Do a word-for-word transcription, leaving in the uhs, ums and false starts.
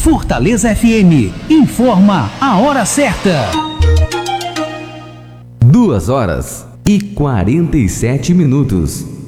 Fortaleza F M informa a hora certa. Duas horas e quarenta e sete minutos.